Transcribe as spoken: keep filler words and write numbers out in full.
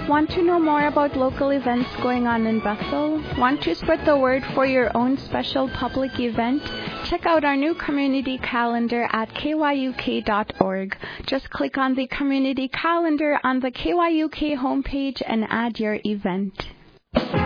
Want to know more about local events going on in Bethel? Want to spread the word for your own special public event? Check out our new community calendar at K Y U K dot org. Just click on the community calendar on the K Y U K homepage and add your event.